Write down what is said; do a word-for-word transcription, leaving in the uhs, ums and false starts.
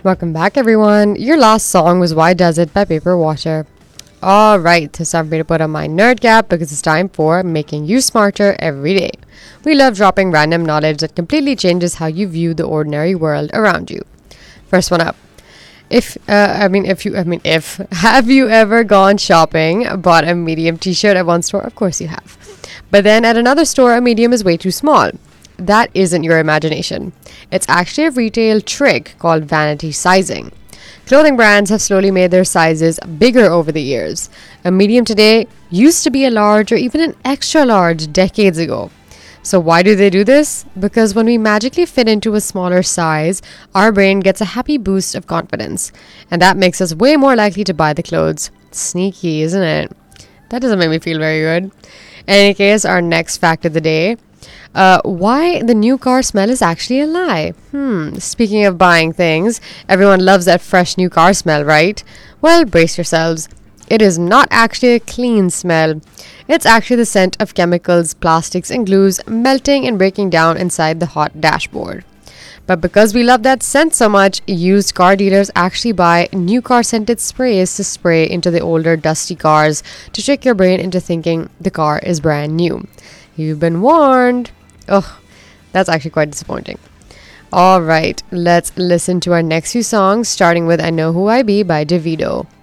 Welcome back, everyone. Your last song was Why Does It by Paper Water. Alright, it's time for me to put on my nerd cap because it's time for making you smarter every day. We love dropping random knowledge that completely changes how you view the ordinary world around you. First one up. If, uh, I mean, if you, I mean, if, have you ever gone shopping, bought a medium t-shirt at one store? Of course you have. But then at another store, a medium is way too small. That isn't your imagination. It's actually a retail trick called vanity sizing. Clothing brands have slowly made their sizes bigger over the years. A medium today used to be a large or even an extra large decades ago. So why do they do this? Because when we magically fit into a smaller size, our brain gets a happy boost of confidence. And that makes us way more likely to buy the clothes. Sneaky, isn't it? That doesn't make me feel very good. In any case, our next fact of the day. Uh, why the new car smell is actually a lie. Hmm, speaking of buying things, everyone loves that fresh new car smell, right? Well, brace yourselves. It is not actually a clean smell. It's actually the scent of chemicals, plastics, and glues melting and breaking down inside the hot dashboard. But because we love that scent so much, used car dealers actually buy new car scented sprays to spray into the older, dusty cars to trick your brain into thinking the car is brand new. You've been warned. Ugh, that's actually quite disappointing. All right, let's listen to our next few songs, starting with I Know Who I Be by Davido.